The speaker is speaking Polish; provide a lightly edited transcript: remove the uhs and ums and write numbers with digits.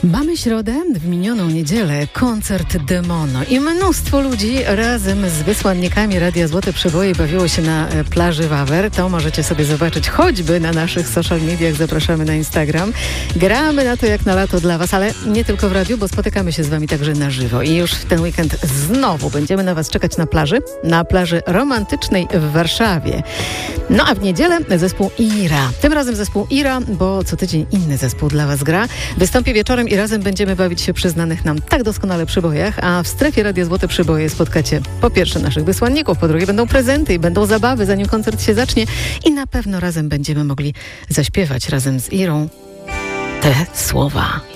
Mamy środę, w minioną niedzielę koncert Demono i mnóstwo ludzi razem z wysłannikami Radia Złote Przeboje bawiło się na plaży Wawer. To możecie sobie zobaczyć choćby na naszych social mediach. Zapraszamy na Instagram. Gramy na to jak na lato dla Was, ale nie tylko w radiu, bo spotykamy się z Wami także na żywo. I już w ten weekend znowu będziemy na Was czekać na plaży romantycznej w Warszawie. No a w niedzielę zespół Ira. Tym razem zespół Ira, bo co tydzień inny zespół dla Was gra. Wystąpi wieczorem i razem będziemy bawić się przy znanych nam tak doskonale przybojach, a w strefie Radia Złote Przyboje spotkacie po pierwsze naszych wysłanników, po drugie będą prezenty i będą zabawy, zanim koncert się zacznie i na pewno razem będziemy mogli zaśpiewać razem z Irą te słowa.